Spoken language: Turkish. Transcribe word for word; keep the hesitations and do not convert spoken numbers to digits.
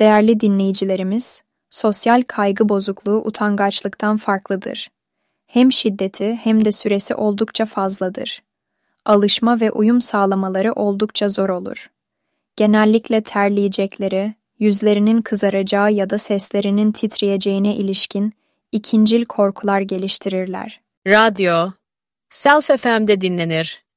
Değerli dinleyicilerimiz, sosyal kaygı bozukluğu utangaçlıktan farklıdır. Hem şiddeti hem de süresi oldukça fazladır. Alışma ve uyum sağlamaları oldukça zor olur. Genellikle terleyecekleri, yüzlerinin kızaracağı ya da seslerinin titreyeceğine ilişkin ikincil korkular geliştirirler. Radyo, Self F M'de dinlenir.